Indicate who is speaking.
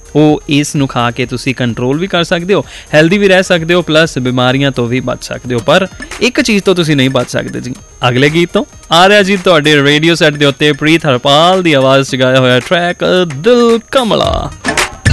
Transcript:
Speaker 1: ਉਹ ਇਸ ਨੂੰ ਖਾ ਕੇ ਤੁਸੀਂ ਕੰਟਰੋਲ ਵੀ ਕਰ ਸਕਦੇ ਹੋ, ਹੈਲਦੀ ਵੀ ਰਹਿ ਸਕਦੇ ਹੋ, ਪਲੱਸ ਬਿਮਾਰੀਆਂ ਤੋਂ ਵੀ ਬਚ ਸਕਦੇ ਹੋ। ਪਰ ਇੱਕ ਚੀਜ਼ ਤੋਂ ਤੁਸੀਂ ਨਹੀਂ ਬਚ ਸਕਦੇ ਜੀ। ਅਗਲੇ ਗੀਤ ਤੋਂ ਆ ਰਿਹਾ ਜੀ ਤੁਹਾਡੇ ਰੇਡੀਓ ਸੈੱਟ ਦੇ ਉੱਤੇ ਪ੍ਰੀਤ ਹਰਪਾਲ ਦੀ ਆਵਾਜ਼ 'ਚ ਗਾਇਆ ਹੋਇਆ ਟਰੈਕ ਦਿਲ ਕਮਲਾ।